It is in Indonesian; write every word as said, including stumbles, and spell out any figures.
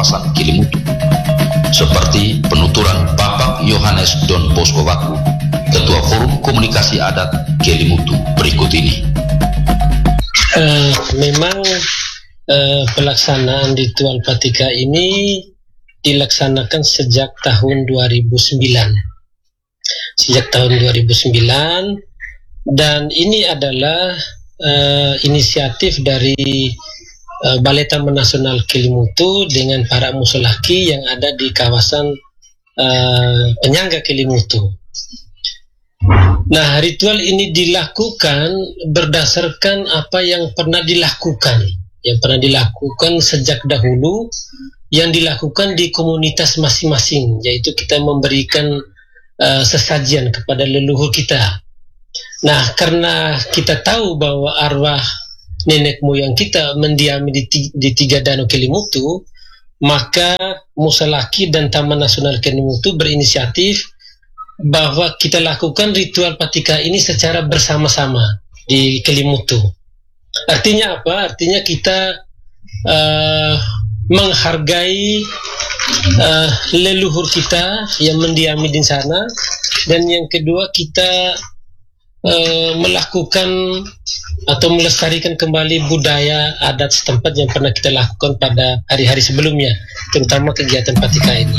kawasan Kelimutu, seperti penuturan Bapak Yohanes Don Bosco Waku, Ketua Forum Komunikasi Adat Kelimutu berikut ini. Uh, memang uh, pelaksanaan ritual Patika ini dilaksanakan sejak tahun dua ribu sembilan. Sejak tahun dua ribu sembilan, dan ini adalah uh, inisiatif dari uh, Balai Taman Nasional Kelimutu dengan para musolaki yang ada di kawasan uh, penyangga Kelimutu. Nah, ritual ini dilakukan berdasarkan apa yang pernah dilakukan, yang pernah dilakukan sejak dahulu, yang dilakukan di komunitas masing-masing, yaitu kita memberikan uh, sesajian kepada leluhur kita. Nah, karena kita tahu bahwa arwah nenek moyang kita mendiami di, di tiga danau Kelimutu, maka musolaki dan Taman Nasional Kelimutu berinisiatif bahwa kita lakukan ritual Patika ini secara bersama-sama di Kelimutu. Artinya apa? Artinya kita uh, menghargai uh, leluhur kita yang mendiami di sana, dan yang kedua kita uh, melakukan atau melestarikan kembali budaya adat setempat yang pernah kita lakukan pada hari-hari sebelumnya, terutama kegiatan Patika ini.